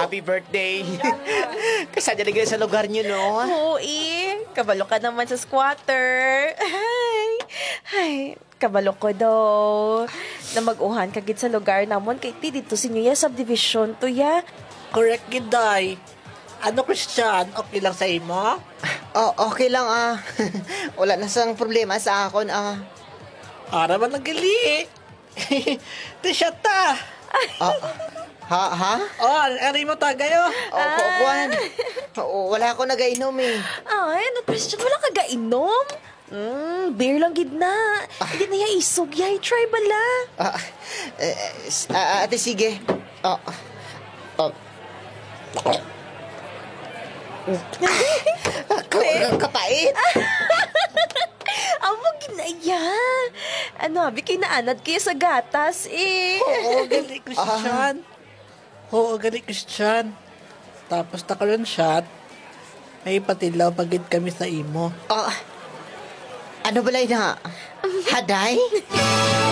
Happy birthday. Kasadya na sa lugar niyo, no? Oo, kabalo ka naman sa squatter. Ay, kabalo ko daw. Na mag-uhan kagit sa lugar namon kay ti dito sinyo ya subdivision to ya. Correct, Giday. Ano, Christian? Okay lang sa imo? Oh, okay lang, Wala na sang problema sa akon, Para man nagali. T-shirt ta. Ha? Oh, ano mo tagayo? Kuwan. Wala ako nagainom, eh. Ay, ano, Christian, wala ka gainom? Beer lang gid na. Hindi na ya isog, ya, try bala. Ate, sige. Kapait. Amo ginaya. Ano, abi kinaanad kayo sa gatas, Oo, gali, Christian. Oo, gali, Christian. Tapos takalan shot, may patilaw pagid kami sa imo. Ano balay na? Haday?